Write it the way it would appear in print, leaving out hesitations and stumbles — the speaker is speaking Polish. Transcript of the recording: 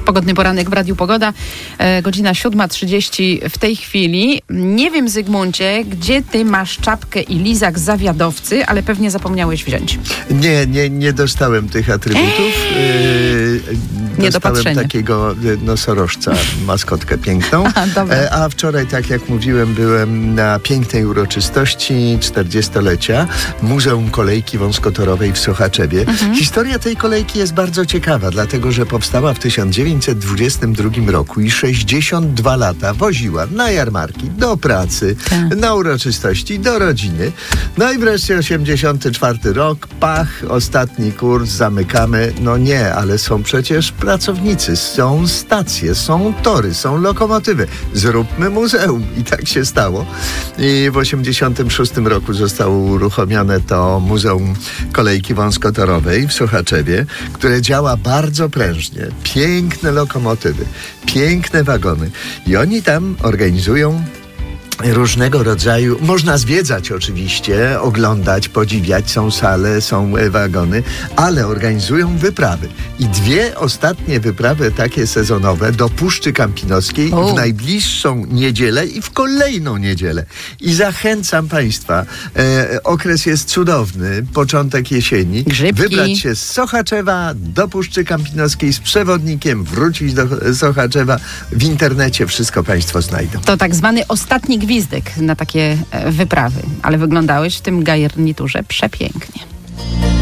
Pogodny poranek w Radiu Pogoda, godzina 7:30 w tej chwili. Nie wiem, Zygmuncie, gdzie ty masz czapkę i lizak zawiadowcy, ale pewnie zapomniałeś wziąć. Nie dostałem tych atrybutów. Dostałem takiego nosorożca, maskotkę piękną. A wczoraj, tak jak mówiłem, byłem na pięknej uroczystości 40-lecia Muzeum Kolejki Wąskotorowej w Sochaczewie. Historia tej kolejki jest bardzo ciekawa, dlatego że powstała w 1922 roku i 62 lata woziła na jarmarki, do pracy, na uroczystości, do rodziny. No i wreszcie 84 rok, pach, ostatni kurs, zamykamy. No nie, ale są przecież pracownicy, są stacje, są tory, są lokomotywy. Zróbmy muzeum. I tak się stało. I w 86 roku zostało uruchomione to Muzeum Kolejki Wąskotorowej w Sochaczewie, które działa bardzo prężnie. Piękne lokomotywy, piękne wagony. I oni tam organizują różnego rodzaju, można zwiedzać oczywiście, oglądać, podziwiać, są sale, są wagony, ale organizują wyprawy. I dwie ostatnie wyprawy takie sezonowe do Puszczy Kampinoskiej w najbliższą niedzielę i w kolejną niedzielę. I zachęcam Państwa, okres jest cudowny, początek jesieni, wybrać się z Sochaczewa do Puszczy Kampinoskiej z przewodnikiem, wrócić do Sochaczewa. W internecie wszystko Państwo znajdą. To tak zwany ostatni gwizdek na takie wyprawy, ale wyglądałeś w tym garniturze przepięknie.